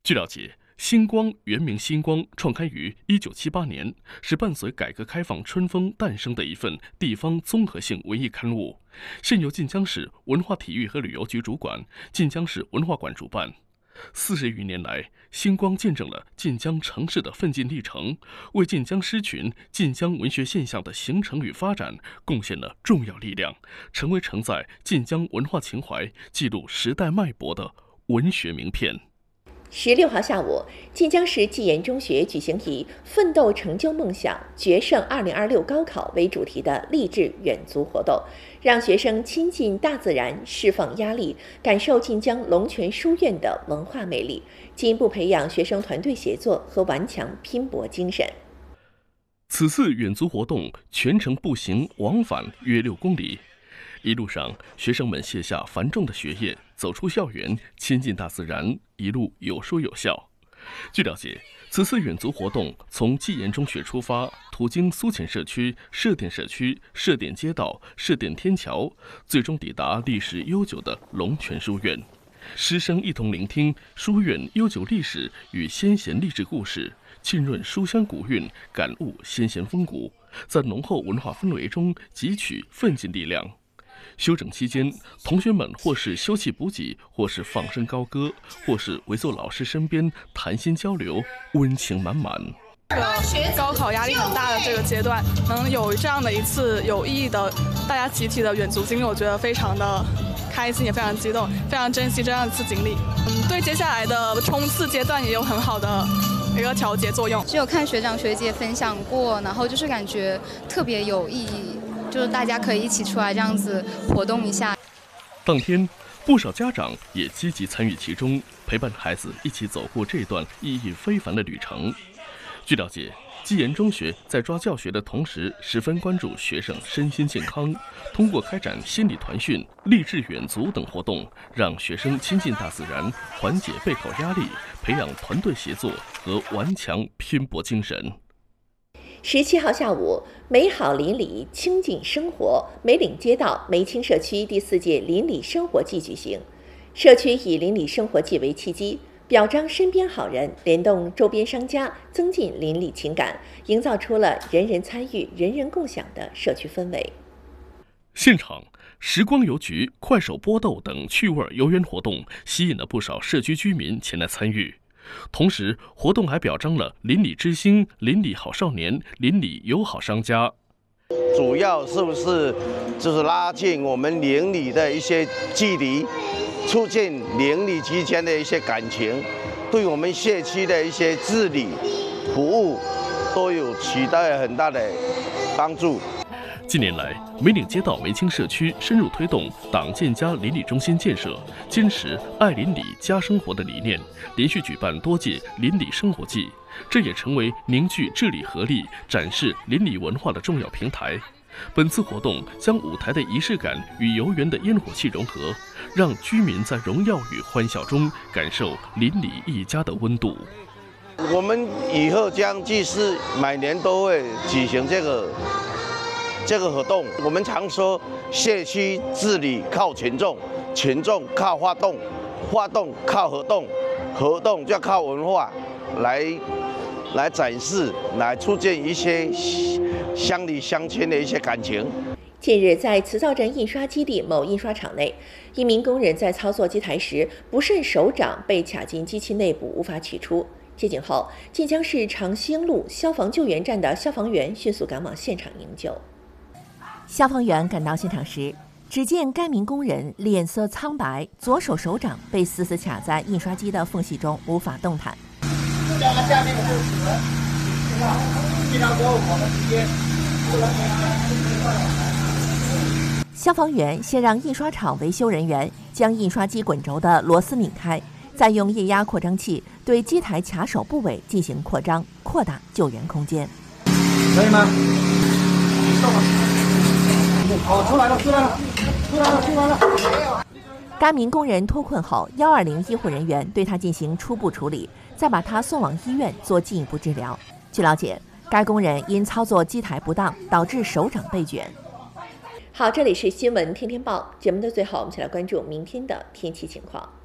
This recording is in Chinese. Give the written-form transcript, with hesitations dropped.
据了解，星光原名星光，创刊于1978年，是伴随改革开放春风诞生的一份地方综合性文艺刊物，现由晋江市文化体育和旅游局主管、晋江市文化馆主办。40余年来，星光见证了晋江城市的奋进历程，为晋江诗群、晋江文学现象的形成与发展贡献了重要力量，成为承载晋江文化情怀、记录时代脉搏的文学名片。 16号下午，晋江市纪言中学举行以“奋斗成就梦想，决胜2026高考”为主题的励志远足活动，让学生亲近大自然，释放压力，感受晋江龙泉书院的文化魅力，进一步培养学生团队协作和顽强拼搏精神。 此次远足活动全程步行往返约6公里。一路上，学生们卸下繁重的学业，走出校园，亲近大自然，一路有说有笑。据了解，此次远足活动从纪言中学出发，途经苏浅社区、社店社区、社店街道、社店天桥，最终抵达历史悠久的龙泉书院。师生一同聆听书院悠久历史与先贤励志故事，浸润书香古韵，感悟先贤风骨，在浓厚文化氛围中汲取奋进力量。休整期间，同学们或是休憩补给，或是放声高歌，或是围坐老师身边谈心交流，温情满满。 高考压力很大的这个阶段，能有这样的一次有意义的大家集体的远足经历，我觉得非常的开心，也非常激动，非常珍惜这样一次经历。对接下来的冲刺阶段也有很好的一个调节作用。 只有看学长学姐分享过，然后就是感觉特别有意义。就是大家可以一起出来这样子活动一下。 当天，不少家长也积极参与其中，陪伴孩子一起走过这段意义非凡的旅程。据了解，纪言中学在抓教学的同时，十分关注学生身心健康，通过开展心理团训、励志远足等活动，让学生亲近大自然，缓解备考压力，培养团队协作和顽强拼搏精神。 17号下午，美好邻里，清静生活，梅岭街道梅青社区第4届邻里生活季举行。社区以邻里生活季为契机，表彰身边好人，联动周边商家，增进邻里情感，营造出了人人参与、人人共享的社区氛围。 现场，时光邮局、快手波豆等趣味游园活动吸引了不少社区居民前来参与。同时，活动还表彰了邻里之星、邻里好少年、邻里友好商家。 主要是不是就是拉近我们邻里的一些距离，促进邻里之间的一些感情，对我们社区的一些治理、服务都有起到很大的帮助。 近年来，梅岭街道梅青社区深入推动党建家邻里中心建设，坚持爱邻里家生活的理念，连续举办多届邻里生活季，这也成为凝聚治理合力、展示邻里文化的重要平台。本次活动将舞台的仪式感与游园的烟火气融合，让居民在荣耀与欢笑中感受邻里一家的温度。 我们以后将继续每年都会举行这个活动。我们常说社区治理靠群众，群众靠发动，发动靠活动，活动就要靠文化来展示，来促进一些乡里乡亲的一些感情。 近日，在磁造镇印刷基地某印刷厂内，一名工人在操作机台时不慎手掌被卡进机器内部，无法取出。接警后，晋江市长兴路消防救援站的消防员迅速赶往现场营救。消防员赶到现场时，只见该名工人脸色苍白，左手手掌被死死卡在印刷机的缝隙中，无法动弹。下面就是尽量说我们直接。消防员先让印刷厂维修人员将印刷机滚轴的螺丝拧开，再用液压扩张器对机台卡手部位进行扩张，扩大救援空间。可以吗？好，出来了。该名工人脱困后，120医护人员对他进行初步处理，再把他送往医院做进一步治疗。据了解，该工人因操作机台不当，导致手掌被卷。好，这里是新闻天天报节目的最后，我们一起来关注明天的天气情况。